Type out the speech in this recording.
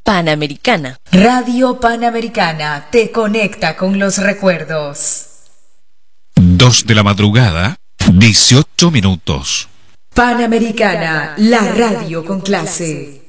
Panamericana. Radio Panamericana te conecta con los recuerdos. 2 de la madrugada, 18 minutos. Panamericana, la radio con clase.